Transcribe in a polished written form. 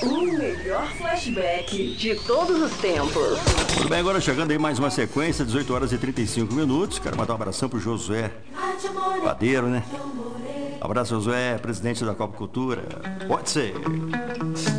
O melhor flashback de todos os tempos. Tudo bem, agora chegando aí mais uma sequência, 18 horas e 35 minutos. Quero mandar um abração pro Josué Padeiro, né? Abraço, Josué, presidente da Copa Cultura. Pode ser.